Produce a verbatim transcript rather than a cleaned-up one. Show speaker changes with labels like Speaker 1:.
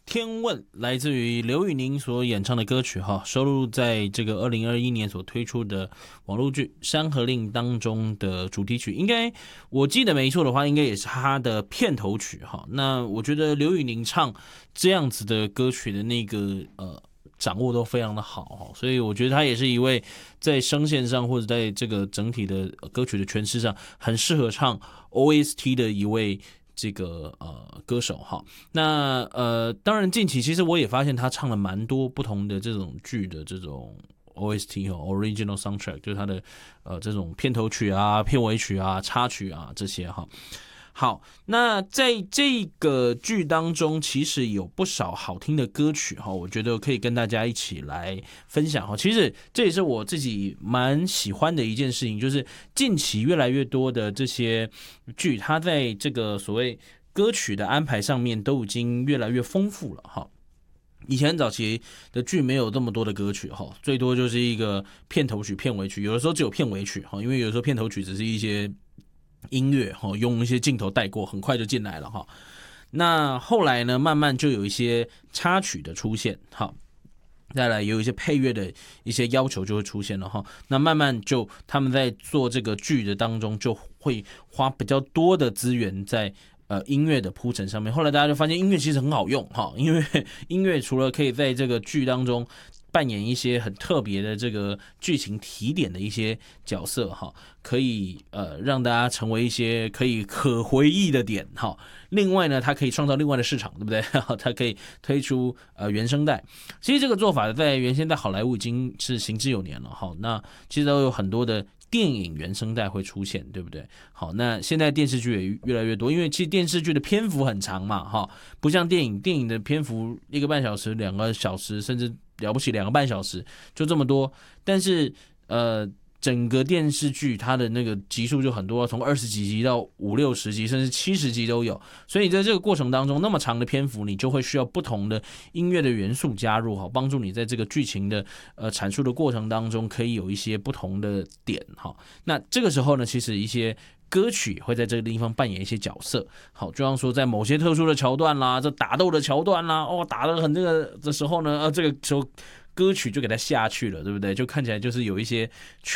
Speaker 1: 天问来自于刘宇宁所演唱的歌曲哈，收录在这个二零二一年所推出的网络剧《山河令》当中的主题曲，应该我记得没错的话，应该也是他的片头曲哈。那我觉得刘宇宁唱这样子的歌曲的那个呃掌握都非常的好，所以我觉得他也是一位在声线上或者在这个整体的歌曲的诠释上很适合唱 O S T 的一位。这个呃歌手哈，那呃当然近期其实我也发现他唱了蛮多不同的这种剧的这种 O S T 哈 ，Original Soundtrack 就是他的呃这种片头曲啊、片尾曲啊、插曲啊这些哈。好，那在这个剧当中，其实有不少好听的歌曲哈，我觉得可以跟大家一起来分享哈。其实这也是我自己蛮喜欢的一件事情，就是近期越来越多的这些剧，它在这个所谓歌曲的安排上面都已经越来越丰富了哈。以前早期的剧没有这么多的歌曲哈，最多就是一个片头曲、片尾曲，有的时候只有片尾曲哈，因为有时候片头曲只是一些音乐用一些镜头带过，很快就进来了哈。那后来呢，慢慢就有一些插曲的出现，好，再来有一些配乐的一些要求就会出现了哈。那慢慢就他们在做这个剧的当中，就会花比较多的资源在呃音乐的铺陈上面。后来大家就发现音乐其实很好用哈，因为音乐除了可以在这个剧当中扮演一些很特别的这个剧情提点的一些角色哈，可以呃让大家成为一些可以可回忆的点哈。另外呢，它可以创造另外的市场，对不对？它可以推出呃原声带。其实这个做法在原先在好莱坞已经是行之有年了哈。那其实都有很多的电影原声带会出现，对不对？好，那现在电视剧也越来越多，因为其实电视剧的篇幅很长嘛哈，不像电影，电影的篇幅一个半小时、两个小时，甚至了不起两个半小时就这么多，但是呃，整个电视剧它的那个集数就很多，从二十几集到五六十集，甚至七十集都有。所以在这个过程当中，那么长的篇幅，你就会需要不同的音乐的元素加入，好，帮助你在这个剧情的呃阐述的过程当中，可以有一些不同的点哈。那这个时候呢，其实一些歌曲会在这个地方扮演一些角色，好，就像说在某些特殊的桥段啦，这打斗的桥段啦，哦，打得很这个的时候呢，呃，这个时候歌曲就给它下去了，对不对？就看起来就是有一些